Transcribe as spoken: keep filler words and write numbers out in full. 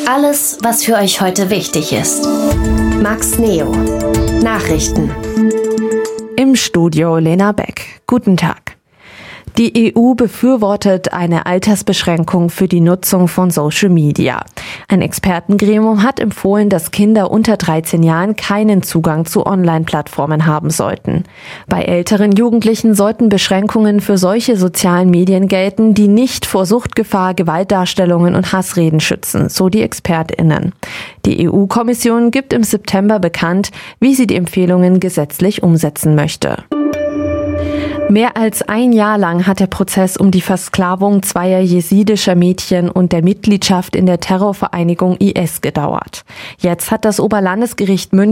Alles, was für euch heute wichtig ist. Max Neo. Nachrichten. Im Studio Lena Beck. Guten Tag. Die E U befürwortet eine Altersbeschränkung für die Nutzung von Social Media. Ein Expertengremium hat empfohlen, dass Kinder unter dreizehn Jahren keinen Zugang zu Online-Plattformen haben sollten. Bei älteren Jugendlichen sollten Beschränkungen für solche sozialen Medien gelten, die nicht vor Suchtgefahr, Gewaltdarstellungen und Hassreden schützen, so die ExpertInnen. Die E U-Kommission gibt im September bekannt, wie sie die Empfehlungen gesetzlich umsetzen möchte. Mehr als ein Jahr lang hat der Prozess um die Versklavung zweier jesidischer Mädchen und der Mitgliedschaft in der Terrorvereinigung I S gedauert. Jetzt hat das Oberlandesgericht München